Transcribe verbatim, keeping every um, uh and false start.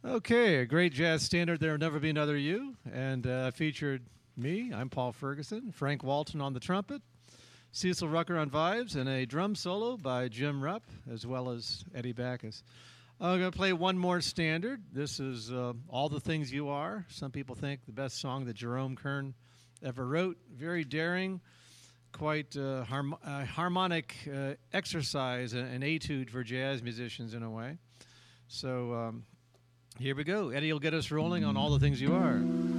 Okay, a great jazz standard, There'll Never Be Another You, and uh, featured me, I'm Paul Ferguson, Frank Walton on the trumpet, Cecil Rucker on vibes, and a drum solo by Jim Rupp, as well as Eddie Backus. I'm going to play one more standard. This is uh, All the Things You Are. Some people think the best song that Jerome Kern ever wrote. Very daring, quite uh, harm- uh, harmonic uh, exercise, an etude for jazz musicians in a way. So um, here we go. Eddie will get us rolling on All the Things You Are.